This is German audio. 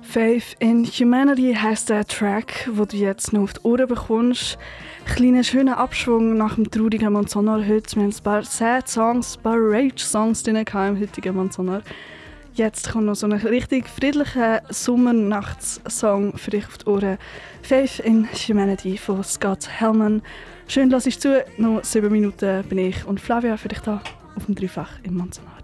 Faith in Humanity heisst der Track, wo du jetzt noch auf die Ohren bekommst. Kleiner schöner Abschwung nach dem traurigen Monsonar heute. Wir haben ein paar Sad Songs, ein paar Rage-Songs drin im heutigen Monsonar. Jetzt kommt noch so ein richtig friedlicher Sommernachts-Song für dich auf die Ohren. Faith in Humanity von Scott Helman. Schön, dass ich zu. Noch 7 Minuten bin ich und Flavia für dich da auf dem Dreifach im Monsonar.